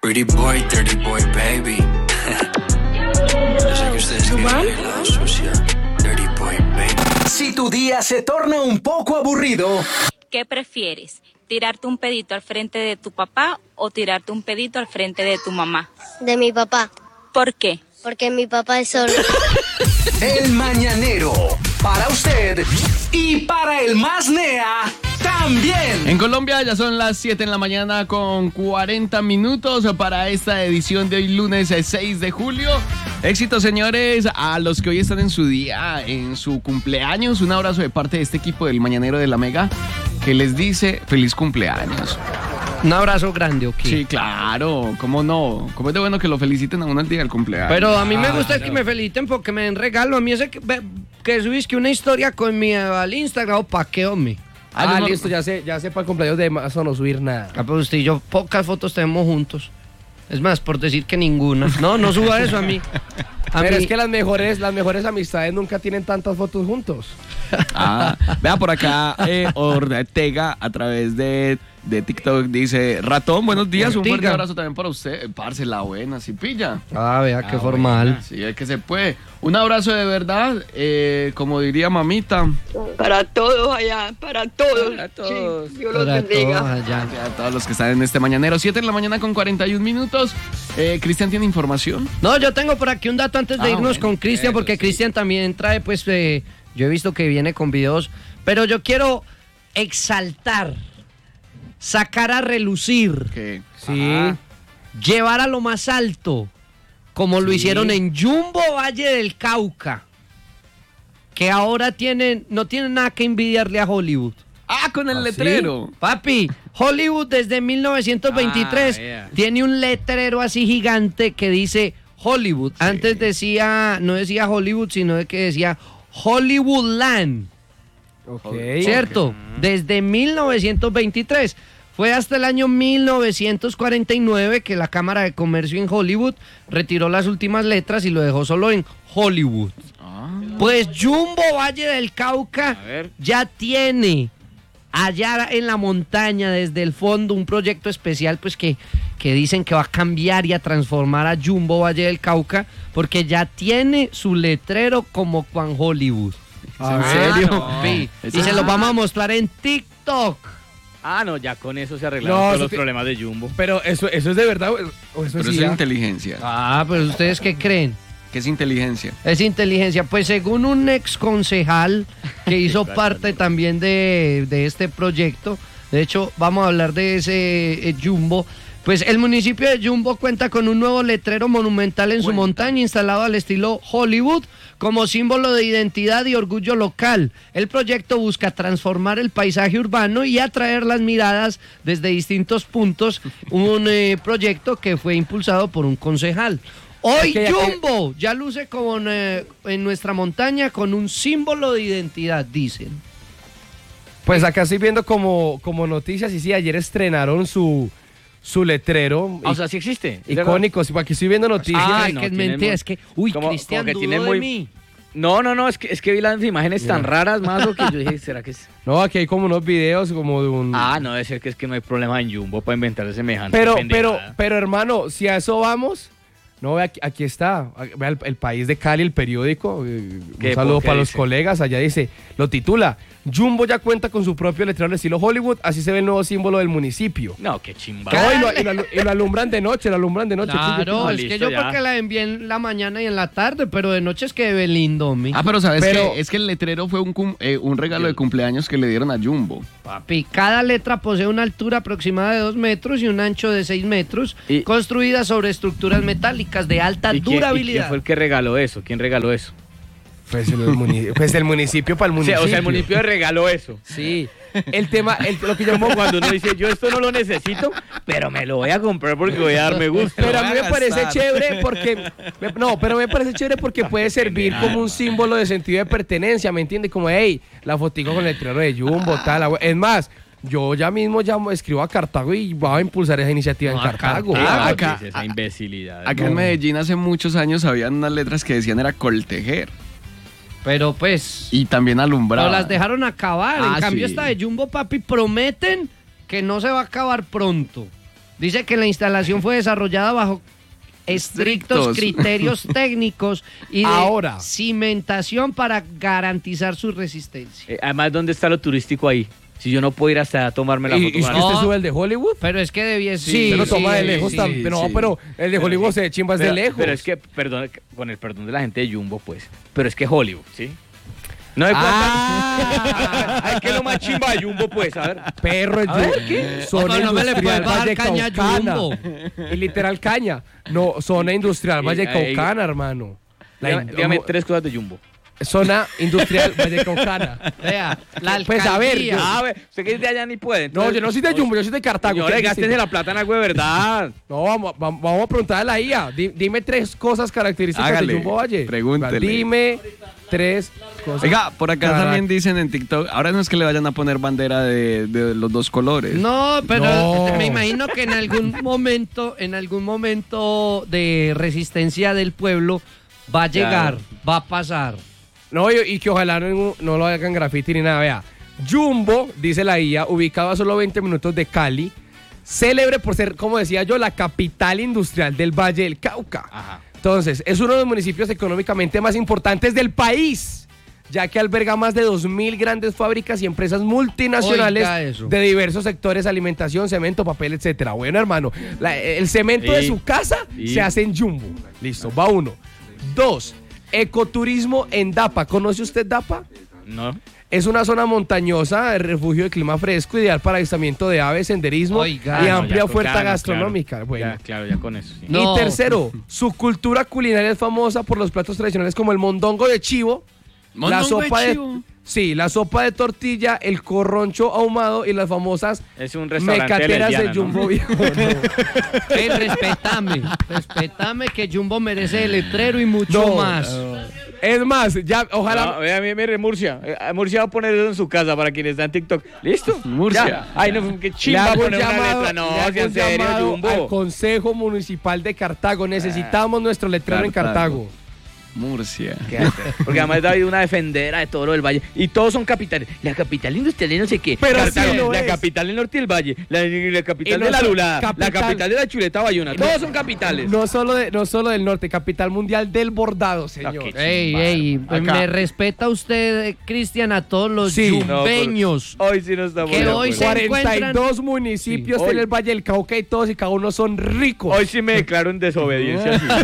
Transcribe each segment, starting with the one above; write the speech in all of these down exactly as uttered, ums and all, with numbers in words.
Pretty boy, dirty boy, baby. Yo sé que ustedes quieren el lado sucio. Dirty boy, baby. Si tu día se torna un poco aburrido, ¿qué prefieres? ¿Tirarte un pedito al frente de tu papá o tirarte un pedito al frente de tu mamá? De mi papá. ¿Por qué? Porque mi papá es sordo. El Mañanero, para usted y para el más nea también. En Colombia ya son las siete en la mañana con cuarenta minutos para esta edición de hoy lunes seis de julio. Éxito, señores, a los que hoy están en su día, en su cumpleaños. Un abrazo de parte de este equipo del Mañanero de la Mega que les dice feliz cumpleaños. Un abrazo grande, ¿ok? Sí, claro, cómo no. Cómo es de bueno que lo feliciten a uno el día del cumpleaños. Pero a mí me Ah, gusta claro. que me feliciten porque me den regalo. A mí ese que, que subís que una historia con mi al Instagram, o pa' qué, hombre. Ah, Ah, no- listo, ya sé, ya sé para el cumpleaños de Mazo no subir nada. Ah, pues usted y yo pocas fotos tenemos juntos. Es más, por decir que ninguna. No, no suba eso a mí. A Pero mí- es que las mejores, las mejores amistades nunca tienen tantas fotos juntos. Ah, vea por acá, eh, Ortega a través de, de TikTok dice: Ratón, buenos días, un fuerte Ortega. abrazo también para usted. Parce, la buena, si pilla. Ah, vea, qué Ah, formal. buena, sí, es que se puede. Un abrazo de verdad, eh, como diría mamita. Para todos allá, para todos. Para todos. Sí, Dios los Para bendiga. todos allá. A todos los que están en este mañanero, siete en la mañana con cuarenta y un minutos. Eh, Cristian tiene información. No, yo tengo por aquí un dato antes de Ah, irnos bueno, con Cristian, eso porque sí. Cristian también trae, pues, eh, yo he visto que viene con videos, pero yo quiero exaltar, sacar a relucir, Que, Sí. Ajá. llevar a lo más alto, como lo Sí. hicieron en Jumbo Valle del Cauca, que ahora tienen, no tienen nada que envidiarle a Hollywood. Ah, con el ¿Ah, letrero. Papi, Hollywood desde mil novecientos veintitrés Ah, vea. tiene un letrero así gigante que dice Hollywood. Antes decía, no decía Hollywood, sino de que decía Hollywoodland, Ok. ¿cierto? Desde mil novecientos veintitrés. Fue hasta el año mil novecientos cuarenta y nueve que la Cámara de Comercio en Hollywood retiró las últimas letras y lo dejó solo en Hollywood. Ah, Pues Jumbo Valle del Cauca A ver. ya tiene allá en la montaña, desde el fondo, un proyecto especial pues que, que dicen que va a cambiar y a transformar a Jumbo Valle del Cauca, porque ya tiene su letrero como Juan Hollywood. Ah, ¿En ¿en serio? serio? Sí. Eso Y se es- los vamos a mostrar en TikTok. Ah, no, ya con eso se arreglaron No, todos eso los que- problemas de Jumbo. Pero eso, eso es de verdad. O eso pero sí eso es ya- inteligencia. Ah, pero ¿ustedes qué creen? ¿Qué es inteligencia? Es inteligencia. Pues según un ex concejal que hizo parte también de, de este proyecto, de hecho vamos a hablar de ese eh, Jumbo, pues el municipio de Jumbo cuenta con un nuevo letrero monumental en su Cuenta. montaña instalado al estilo Hollywood como símbolo de identidad y orgullo local. El proyecto busca transformar el paisaje urbano y atraer las miradas desde distintos puntos, un eh, proyecto que fue impulsado por un concejal. Hoy Ok, aquí- Jumbo ya luce como en, eh, en nuestra montaña con un símbolo de identidad, dicen. Pues acá estoy viendo como, como noticias y sí, ayer estrenaron su, su letrero. Ah, o sea, sí existe. ¿es verdad? icónico. Sí, aquí estoy viendo noticias. Ay, no, que es tiene mentira, muy- es que, uy, como- Cristian como que dudó tiene de muy- mí. No, no, no, es que, es que vi las imágenes tan raras, más o que yo dije, ¿será que es? No, aquí hay como unos videos como de un... Ah, no, debe ser que es que no hay problema en Jumbo para inventar semejante pero, pendejada. pero, pero hermano, si a eso vamos... No, ve aquí, aquí está. Vea el, el País de Cali, el periódico. eh, ¿Qué? Un saludo ¿Por qué para los dice? colegas. Allá dice, lo titula, Jumbo ya cuenta con su propio letrero al estilo Hollywood. Así se ve el nuevo símbolo del municipio. No, qué chimba. No, y, lo, y lo alu- y lo alumbran de noche, lo alumbran de noche. Claro, No, es que listo, yo ya. porque la envié en la mañana y en la tarde, pero de noche es que ve lindo, mi. Ah, pero ¿sabes Pero- qué? Es que el letrero fue un, cum- eh, un regalo de cumpleaños que le dieron a Jumbo. Papi, cada letra posee una altura aproximada de dos metros y un ancho de seis metros, Y- construida sobre estructuras metálicas de alta ¿Y quién, y durabilidad. quién fue el que regaló eso? ¿Quién regaló eso? Pues el, muni- pues el municipio para el O sea, municipio. o sea, el municipio regaló eso. Sí. El tema, el- lo que yo Como cuando uno dice, yo esto no lo necesito, pero me lo voy a comprar porque voy a darme gusto. Pero a voy mí a me parece gastar. chévere porque... me- no, pero me parece chévere porque puede servir como un símbolo de sentido de pertenencia, ¿me entiendes? Como, hey, la fotico con el letrero de Jumbo, tal. la we- Es más, yo ya mismo ya escribo a Cartago y voy a impulsar esa iniciativa en No, a Cartago. Cartago. Ah, acá, acá- esa imbecilidad. Acá No. en Medellín hace muchos años habían unas letras que decían era coltejer Pero pues, y también alumbraba. pero las dejaron acabar. Ah, en cambio, sí. esta de Jumbo, papi, prometen que no se va a acabar pronto. Dice que la instalación fue desarrollada bajo estrictos Estrictos. criterios técnicos y de Ahora. cimentación para garantizar su resistencia. Eh, además, ¿dónde está lo turístico ahí? Si yo no puedo ir hasta allá a tomarme la ¿Y, foto. y con usted la- No. sube el de Hollywood? Pero es que debiese... Sí, se lo toma de sí, lejos sí, también. No, sí. pero el de Hollywood se chimba es de pero, lejos. pero es que, perdón, con el perdón de la gente de Jumbo, pues. Pero es que Hollywood, ¿sí? No hay Ah. Ay, que lo más chimba de Jumbo, pues, a ver. Perro es A ver, Jumbo. ¿qué? Zona Opa, no me le industrial puedes bajar Valle caña a Caucana. Jumbo. Y literal caña. No, zona industrial Ey, Valle ey, Caucana, hermano. La Dígame, in- dígame mo- tres cosas de Jumbo. Zona industrial Valle Caucana. Vea, la alcaldía. Pues, a ver, yo- Ah, ve, usted que es de allá ni puede. No, yo no soy de Jumbo, yo soy de Cartago. Señores, ¿qué es gástense distinto? la plata en algo de verdad. No, vamos, vamos, vamos a preguntarle a la I A. Di- dime tres cosas características Hágale, de Jumbo Valle. pregúntele. Dime tres cosas. Oiga, por acá Carac- también dicen en TikTok, ahora no es que le vayan a poner bandera de, de los dos colores. No, pero No. me imagino que en algún momento, en algún momento de resistencia del pueblo va a llegar, va a pasar. No, y, y que ojalá no, no lo hagan graffiti ni nada. Vea, Jumbo, dice la I A, ubicado a solo veinte minutos de Cali, célebre por ser, como decía yo, la capital industrial del Valle del Cauca. Ajá. Entonces, es uno de los municipios económicamente más importantes del país, ya que alberga más de dos mil grandes fábricas y empresas multinacionales Oiga eso. de diversos sectores, alimentación, cemento, papel, etcétera. Bueno, hermano, la- el cemento de Y- su casa y- se hace en Jumbo. Listo, va uno. Dos, ecoturismo en Dapa. ¿Conoce usted Dapa? No. Es una zona montañosa, de refugio de clima fresco, ideal para avistamiento de aves, senderismo Oiga. y Ah, no, amplia ya, oferta claro, gastronómica. claro. Bueno. Ya, claro, ya con eso, sí. No. Y tercero, su cultura culinaria es famosa por los platos tradicionales como el mondongo de chivo, la ¿Mondongo de sopa de, chivo? sí, la sopa de tortilla, el corroncho ahumado y las famosas Es un restaurante mecateras de lesbiana, ¿no? Jumbo Viejo. No. Ey, respetame, respetame que Jumbo merece el letrero y mucho No, más. Es más, ya, ojalá. No, vea, mire, mire, Murcia. Eh, Murcia va a poner eso en su casa para quienes están en TikTok. ¿Listo? Murcia. Ya. Ay, no, qué Le chimba hago un poner una llamado, letra. No, le hago si en un serio, llamado al Jumbo. Consejo Municipal de Cartago. Necesitamos nuestro letrero en Cartago. Cartago. Murcia. Porque además David una defendera de todo lo del valle. Y todos son capitales. La capital industrial de no sé qué. Pero Cartago, sí lo la es. capital del norte del valle. La, la capital Y no de la so- lulada. La capital- capital de la chuleta bayuna. Todos son capitales. No solo, de, no solo del norte, capital mundial del bordado, señor. Ok. Ey, ey, Acá. me respeta usted, eh, Cristian, a todos los Sí. yumbeños. Hoy sí no estamos Que de hoy acuerdo. se- cuarenta y dos encuentran- municipios Sí. en Hoy. el Valle del Cauca y todos y cada uno son ricos. Hoy sí me declaro en desobediencia. sí.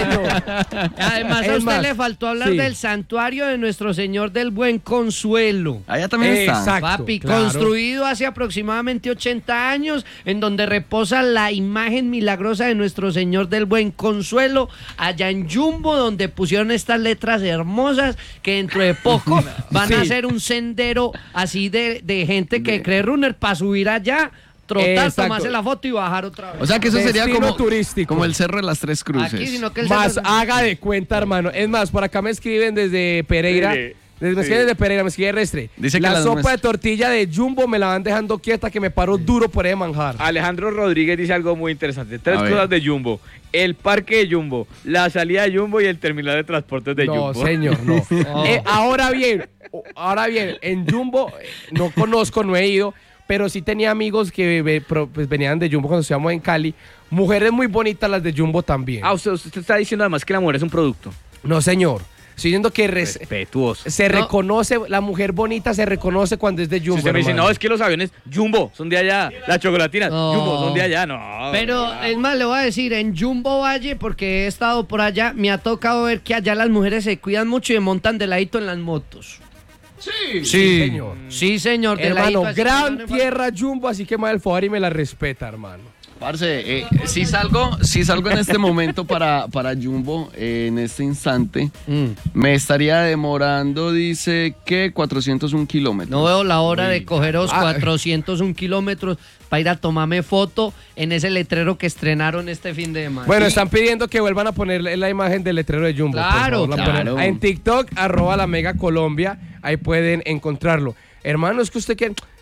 Además, Es a usted más, le faltó hablar sí. del santuario de Nuestro Señor del Buen Consuelo. Allá también está. Exacto. Papi, claro. construido hace aproximadamente ochenta años, en donde reposa la imagen milagrosa de Nuestro Señor del Buen Consuelo, allá en Jumbo, donde pusieron estas letras hermosas que dentro de poco van Sí. a hacer un sendero así de, de gente que cree runner para subir allá, trotar, Exacto. tomarse la foto y bajar otra vez. O sea que eso sería Destino como, turístico. como el Cerro de las Tres Cruces. Aquí, sino que el Más cerro- haga de cuenta, hermano. Es más, por acá me escriben desde Pereira. Sí. Desde, me Sí. escriben desde Pereira, me escribe Restre. Dice que la las sopa nuestras- de tortilla de Jumbo me la van dejando quieta que me paro duro por ahí manjar. Alejandro Rodríguez dice algo muy interesante. Tres A ver. cosas de Jumbo. El parque de Jumbo, la salida de Jumbo y el terminal de transportes de no, Jumbo. señor, no. Oh. Eh, ahora bien, o- ahora bien, en Jumbo eh, no conozco, no he ido, pero sí tenía amigos que ve- pro- pues, venían de Jumbo cuando estábamos en Cali. Mujeres muy bonitas las de Jumbo también. Ah, usted, usted está diciendo además que la mujer es un producto. No, señor. Estoy diciendo que res- Respetuoso. se No. reconoce, la mujer bonita se reconoce cuando es de Si Jumbo. usted me dice, hermano. no, es que los aviones Jumbo son de allá, las chocolatinas No. Jumbo son de allá, no. Pero no. es más, le voy a decir, en Jumbo Valle, porque he estado por allá, me ha tocado ver que allá las mujeres se cuidan mucho y montan de ladito en las motos. Sí, Sí. señor. Sí, señor, de Hermano, ladito, así que gran no le fa- tierra Jumbo, así que me da el favor y me la respeta, hermano. Parce, eh, si salgo, si salgo en este momento para, para Jumbo, eh, en este instante, Mm. me estaría demorando, dice que cuatrocientos un kilómetros. No veo la hora de cogeros Ah. cuatrocientos un kilómetros para ir a tomarme foto en ese letrero que estrenaron este fin de semana. Bueno, están pidiendo que vuelvan a poner la imagen del letrero de Jumbo. por Claro, favor, la claro. ponen. En TikTok, arroba la Mega Colombia, ahí pueden encontrarlo. Hermano, es que usted que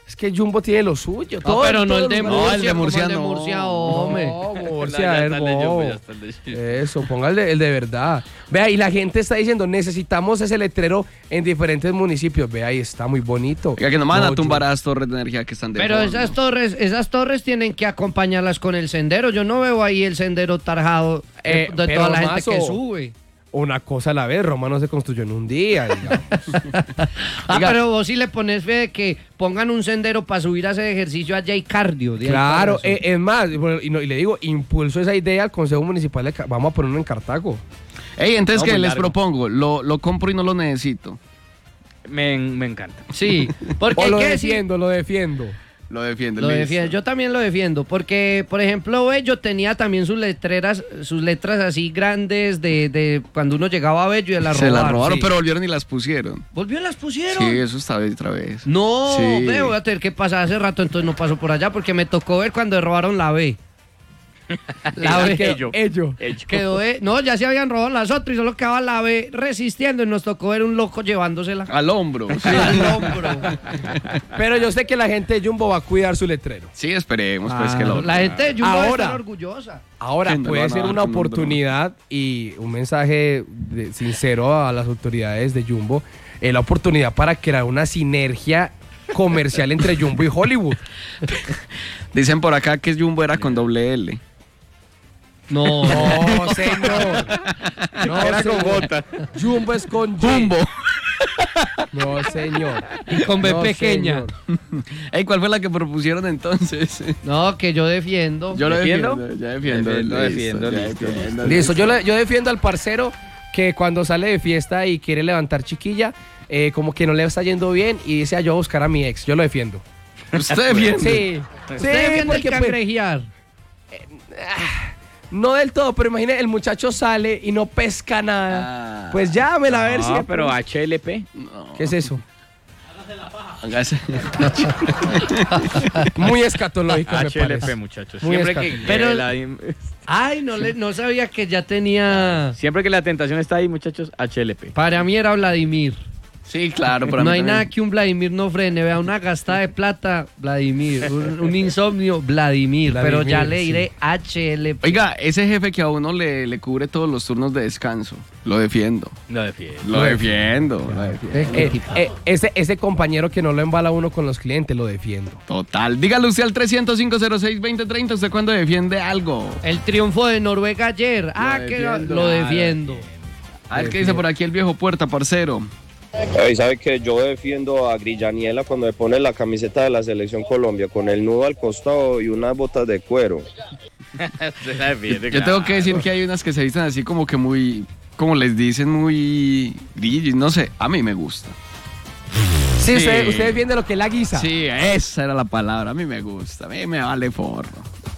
Es que Jumbo tiene lo suyo. No, todo, pero no todo el de lugar. Murcia, el de como Murcia el de no. Murcia, hombre. No, Murcia, Ya a ver, está el de Jumbo, bobo. ya está el de Jumbo. Eso, ponga el de, el de verdad. Vea, y la gente está diciendo, necesitamos ese letrero en diferentes municipios. Vea, ahí está muy bonito. Oiga, que no van a No, tumbar yo- a las torres de energía que están de Pero fondo. esas torres, esas torres tienen que acompañarlas con el sendero. Yo no veo ahí el sendero tarjado de, Eh, de pero, toda la gente Mazo, que sube. Una cosa a la vez, Roma no se construyó en un día, digamos. Ah, Oiga. pero vos sí le pones fe de que pongan un sendero para subir a hacer ejercicio allá y cardio. de ahí Claro, para eso. eh, es más, bueno, y, no- y le digo, impulso esa idea al Consejo Municipal, de Ca- vamos a ponerlo en Cartago. Ey, entonces, No, ¿qué muy les largo. propongo? Lo, lo compro y no lo necesito. Me, me encanta. Sí, porque O hay lo que decir- defiendo, lo defiendo. Lo defiendo. Lo listo. defiendo, yo también lo defiendo, porque, por ejemplo, Bello tenía también sus letreras, sus letras así grandes de, de cuando uno llegaba a Bello y de la Se las robaron, sí. pero volvieron y las pusieron. ¿Volvió y las pusieron? Sí, eso está bien otra vez. No, Sí. ve, voy a tener que pasar hace rato, entonces no paso por allá, porque me tocó ver cuando robaron la B. La B. Ello. Ello. Hecho. Quedó, eh, no, ya se habían robado las otras y solo quedaba la B resistiendo y nos tocó ver un loco llevándosela. Al hombro. Sí, Al hombro. Pero yo sé que la gente de Jumbo va a cuidar su letrero. Sí, esperemos pues Ah, que lo... la gente de Jumbo Ahora. debe estar orgullosa. Ahora Que no lo puede van a ser dar una con un dron. oportunidad y un mensaje de- sincero a las autoridades de Jumbo, eh, la oportunidad para crear una sinergia comercial entre Jumbo y Hollywood. Dicen por acá que Jumbo era con doble L. No. No, señor. No, Era con señor. bota. Jumbo es con Y. Jumbo. No, señor. Y con B No, pequeña. señor. Ey, ¿cuál fue la que propusieron entonces? No, que yo defiendo. Yo lo ¿Defiendo? defiendo. Ya defiendo. Defiendo, listo, defiendo, ya listo, defiendo. Listo, yo, le- yo defiendo al parcero que cuando sale de fiesta y quiere levantar chiquilla, eh, como que no le está yendo bien y dice, "Ah, yo voy a buscar a mi ex". Yo lo defiendo. ¿Usted defiende? Sí. Usted Sí, defiende el porque, pues, cangrejear. no del todo, pero imagina, el muchacho sale y no pesca nada. Ah. Pues llámela a ver si... No, pero H L P. ¿Qué es eso? Hágase. Muy escatológico, me H L P, parece. muchachos. Muy Siempre que, escaso. Pero- que la, Ay, no, le, no sabía que ya tenía... siempre que la tentación está ahí, muchachos, H L P. Para mí era Vladimir. Sí, claro. Para No mí hay también. nada que un Vladimir no frene. Vea, una gastada de plata, Vladimir. Un, un insomnio, Vladimir. Pero Vladimir, ya le sí. diré H L P. Oiga, ese jefe que a uno le, le cubre todos los turnos de descanso, lo defiendo. Lo defiendo. Lo defiendo. lo defiendo. Eh, eh, ese, ese compañero que no lo embala uno con los clientes, lo defiendo. Total. Dígale usted al trescientos cinco cero seis veinte treinta, ¿usted cuándo defiende algo? El triunfo de Noruega ayer. Ah, que lo, defiendo. lo defiendo. A ver qué dice por aquí el viejo puerta, parcero. Ey, ¿sabe que yo defiendo a Grillaniela cuando me pone la camiseta de la Selección Colombia con el nudo al costado y unas botas de cuero? Se la defiende, Yo tengo que decir que hay unas que se visten así como que muy, como les dicen, muy grillis, no sé, a mí me gusta. Sí, Sí. Usted, usted defiende lo que la guisa. Sí, esa era la palabra, a mí me gusta, a mí me vale forro.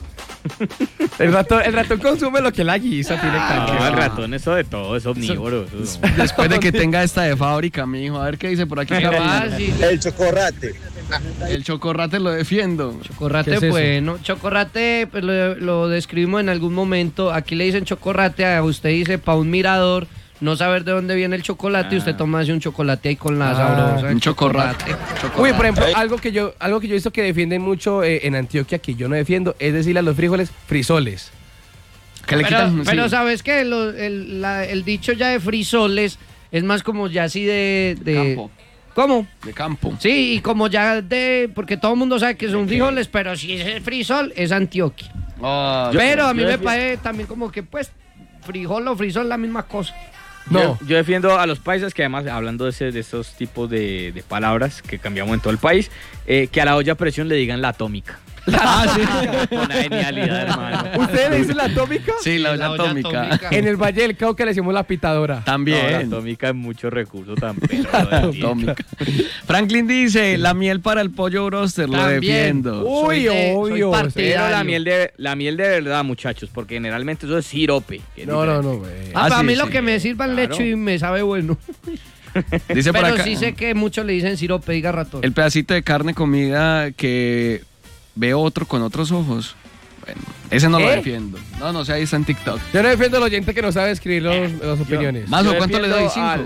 El ratón, el ratón consume lo que la guisa tiene No, claro. el ratón, eso de todo, es omnívoro. eso no. Después de que tenga esta de fábrica, mi hijo, a ver qué dice por aquí. Fácil. El chocorrate. El chocorrate lo defiendo. Chocorrate ¿Qué es eso? bueno. Chocorrate, pues lo, lo describimos en algún momento. Aquí le dicen chocorrate, a usted dice para un mirador, no saber de dónde viene el chocolate y usted toma así un chocolate ahí con la Ah, sabrosa. un chocorrate. Uy, por ejemplo, algo que yo, algo que yo he visto que defienden mucho eh, en Antioquia, que yo no defiendo, es decirle a los frijoles, frisoles. Que le Pero, quitan, pero sí. ¿sabes qué? Lo- el, la- el dicho ya de frisoles es más como ya así de... de Campo. ¿Cómo? De campo. Sí, y como ya de... Porque todo el mundo sabe que son frijoles, pero si es el frisol, es Antioquia. Ah, pero a mí yo me defiendo- parece también como que, pues, frijol o frisol la misma cosa. No. Yo, yo defiendo a los paisas que además, hablando de, ese, de esos tipos de, de palabras que cambiamos en todo el país, eh, que a la olla a presión le digan la atómica. Ah, sí. Una genialidad, hermano. ¿Ustedes le dicen la atómica? Sí, la olla La olla atómica. atómica. En el Valle del Cauca le decimos la pitadora. No, la También. atómica es mucho recurso también. pero- Atómica. Franklin dice, la miel para el pollo broster, lo También. defiendo. Uy, Soy de- soy obvio. partidario. Pero la miel, de, la miel de verdad, muchachos, porque generalmente eso es sirope. que es No, no, diferente. no, güey. Ah, Ah, para sí, mí lo sí. que me sirva el Claro. lecho y me sabe bueno. Dice por Pero acá, sí sé que muchos le dicen sirope, diga ratón. el pedacito de carne comida que ve otro con otros ojos. Bueno, ese no lo ¿Qué? defiendo. No, no sé, ahí está en TikTok. Yo no defiendo al oyente que no sabe escribir los- las opiniones. Mazo, Yo ¿cuánto le doy? defiendo ¿Cinco? al-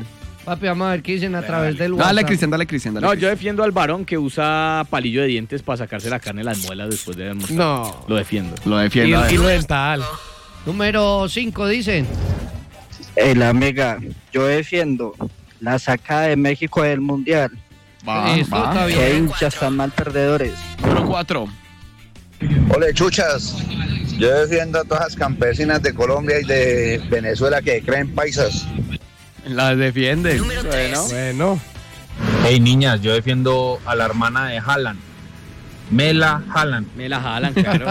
Papi, vamos a ver qué dicen a través del WhatsApp. Dale, Cristian, dale, Cristian. Dale, No, Cristian. yo defiendo al varón que usa palillo de dientes para sacarse la carne de las muelas después de haber mostrado. No. Lo defiendo. Lo Y, defiendo. a ver. y lo dental. Número cinco, dicen. El amiga, yo defiendo la sacada de México del Mundial. Va, Eso va. está bien. Que hinchas tan mal perdedores. Número cuatro. Ole, chuchas. Yo defiendo a todas las campesinas de Colombia y de Venezuela que creen paisas. Las defiende. Bueno. Bueno. Hey niñas, yo defiendo a la hermana de Haaland, Mela Haaland. Me la jalan, claro.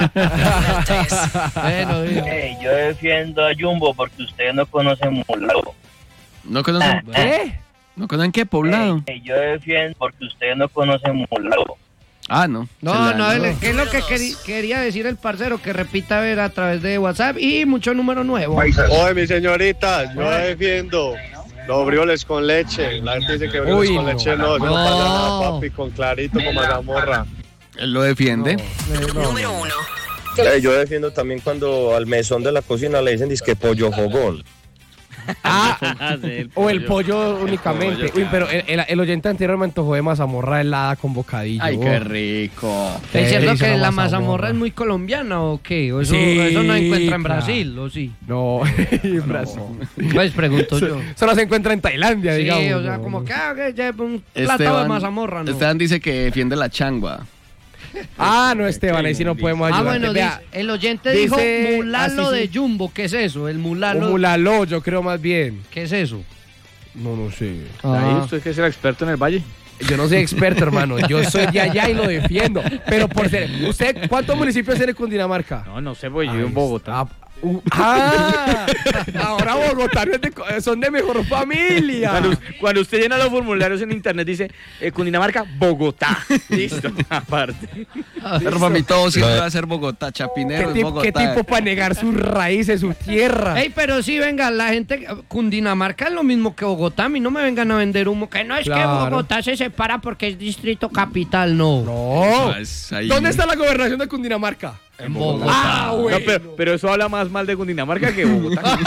Bueno, digo. Hey, yo defiendo a Jumbo porque ustedes no conocen Mulalo. ¿No conocen? ¿Qué? ¿No conocen qué poblado? Hey, yo defiendo porque ustedes no conocen Mulalo. Ah, no. No, Se la- no, él- ¿qué es lo que queri- quería decir el parcero? Que repita a ver a través de WhatsApp y mucho número nuevo. Oye, mi señorita, yo defiendo los brioles con leche. La gente dice que brioles Uy, con no. leche no, eso no, No. pasa nada, papi, con clarito como mazamorra. Él lo defiende. Número uno. Eh, yo defiendo también cuando al mesón de la cocina le dicen disque pollo jogón. Ah, Ah, sí, el o el pollo únicamente. El pollo, Uy, pero el, el- el oyente anterior me antojó de mazamorra helada con bocadillo. Ay, qué rico. ¿Es cierto Dice que la la mazamorra. mazamorra es muy colombiana o qué? ¿O eso, Sí, eso no encuentra en claro. Brasil, o sí? No, en Brasil. Pues pregunto yo. Solo se encuentra en Tailandia, Sí, digamos. o sea, no. como que ah, que lleva un plato de mazamorra, ¿no? Esteban dice que defiende la changua. Ah, no, Esteban, ahí sí no podemos Ah, ayudar. bueno, Vea, dice- el oyente dijo dice- mulalo así sí. de Jumbo. ¿Qué es eso? El mulalo. un mulalo, yo creo más bien. ¿Qué es eso? No, no sé. Ahí usted que es el experto en el valle. Yo no soy experto, hermano. Yo soy de allá y lo defiendo. Pero por ser. ¿Usted cuántos municipios tiene Cundinamarca? No, no sé, porque yo Ahí vivo en Bogotá. está. Uh, ah, ahora Bogotá no es de co- son de mejor familia. Cuando, cuando usted llena los formularios en internet dice eh, Cundinamarca, Bogotá. Listo, aparte. Pero para mí todo siempre va a ser Bogotá. Chapinero ¿Qué, es tip- Bogotá. qué tipo para negar sus raíces, su tierra? Ey, pero sí, venga, la gente. Cundinamarca es lo mismo que Bogotá. A mí no me vengan a vender humo. Que no es Claro. que Bogotá se separa porque es distrito capital, no. No. Ah, es ahí. ¿Dónde está la gobernación de Cundinamarca? En Bogotá. Ah, bueno. No, pero, pero eso habla más mal de Cundinamarca que Bogotá.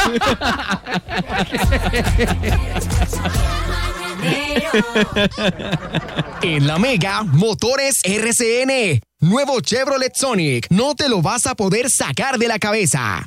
En la Mega, Motores R C N. Nuevo Chevrolet Sonic. No te lo vas a poder sacar de la cabeza.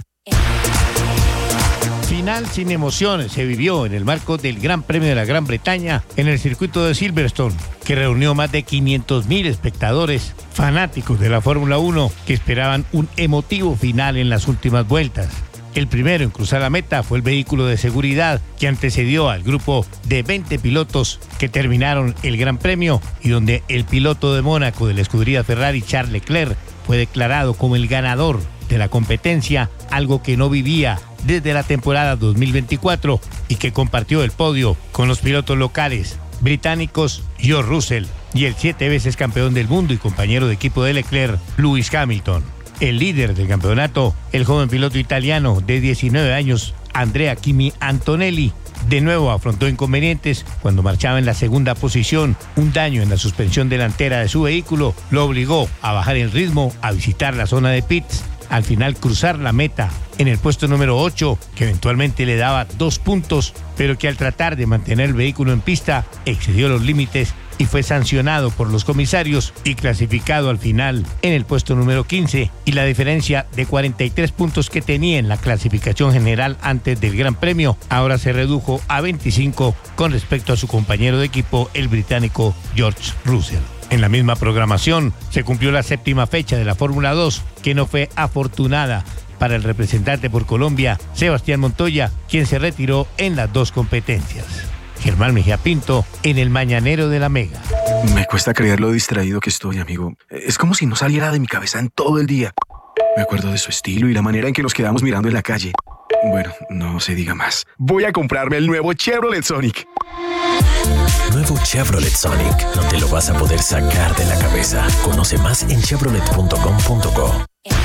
Final sin emociones se vivió en el marco del Gran Premio de la Gran Bretaña en el circuito de Silverstone, que reunió más de quinientos mil espectadores fanáticos de la Fórmula uno que esperaban un emotivo final en las últimas vueltas. El primero en cruzar la meta fue el vehículo de seguridad que antecedió al grupo de veinte pilotos que terminaron el Gran Premio y donde el piloto de Mónaco de la escudería Ferrari, Charles Leclerc, fue declarado como el ganador de la competencia, algo que no vivía desde la temporada dos mil veinticuatro y que compartió el podio con los pilotos locales británicos George Russell y el siete veces campeón del mundo y compañero de equipo de Leclerc, Lewis Hamilton. El líder del campeonato, el joven piloto italiano de diecinueve años, Andrea Kimi Antonelli, de nuevo afrontó inconvenientes cuando marchaba en la segunda posición. Un daño en la suspensión delantera de su vehículo lo obligó a bajar el ritmo, a visitar la zona de pits, al final cruzar la meta en el puesto número ocho, que eventualmente le daba dos puntos, pero que al tratar de mantener el vehículo en pista excedió los límites y fue sancionado por los comisarios y clasificado al final en el puesto número quince, y la diferencia de cuarenta y tres puntos que tenía en la clasificación general antes del Gran Premio ahora se redujo a veinticinco con respecto a su compañero de equipo, el británico George Russell. En la misma programación se cumplió la séptima fecha de la Fórmula dos, que no fue afortunada para el representante por Colombia, Sebastián Montoya, quien se retiró en las dos competencias. Germán Mejía Pinto, en el Mañanero de la Mega. Me cuesta creer lo distraído que estoy, amigo. Es como si no saliera de mi cabeza en todo el día. Me acuerdo de su estilo y la manera en que nos quedamos mirando en la calle. Bueno, no se diga más. Voy a comprarme el nuevo Chevrolet Sonic. Nuevo Chevrolet Sonic. No te lo vas a poder sacar de la cabeza. Conoce más en chevrolet punto com punto co.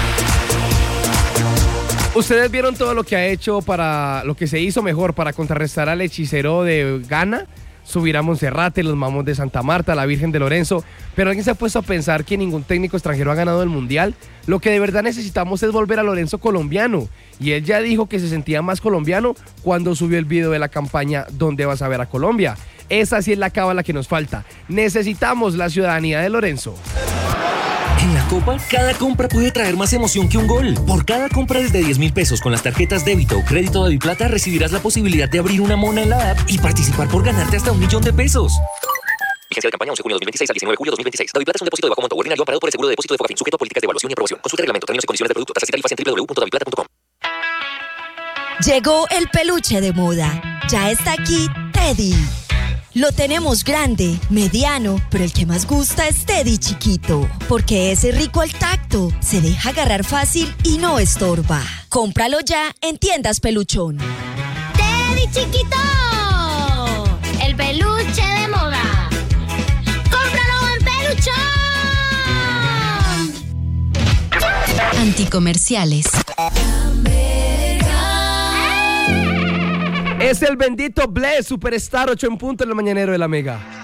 ¿Ustedes vieron todo lo que ha hecho para lo que se hizo mejor para contrarrestar al hechicero de Ghana? subir a Monserrate, los Mamos de Santa Marta, la Virgen de Lorenzo, pero alguien se ha puesto a pensar que ningún técnico extranjero ha ganado el Mundial. Lo que de verdad necesitamos es volver a Lorenzo colombiano, y él ya dijo que se sentía más colombiano cuando subió el video de la campaña ¿Dónde vas a ver a Colombia? Esa sí es la cábala que nos falta. Necesitamos la ciudadanía de Lorenzo. En la Copa, cada compra puede traer más emoción que un gol. Por cada compra desde diez mil pesos con las tarjetas débito o crédito de Biplata, recibirás la posibilidad de abrir una mona en la app y participar por ganarte hasta un millón de pesos. Vigencia de campaña once de junio de dos mil veintiséis al diecinueve de julio de dos mil veintiséis. Daviplata es un depósito de bajo monto ordinario amparado por el seguro de depósito de Fogafín, sujeto a políticas de evaluación y aprobación. Consulta el reglamento, términos y condiciones del producto, tasas y tarifas en doble u doble u doble u punto daviplata punto com. Llegó el peluche de moda. Ya está aquí Teddy. Lo tenemos grande, mediano, pero el que más gusta es Teddy chiquito, porque es rico al tacto, se deja agarrar fácil y no estorba. Cómpralo ya en Tiendas Peluchón. ¡Teddy chiquito! El peluche de moda. ¡Cómpralo en Peluchón! Anticomerciales. Es el bendito Bless Superstar, ocho en punto en el mañanero de la Mega.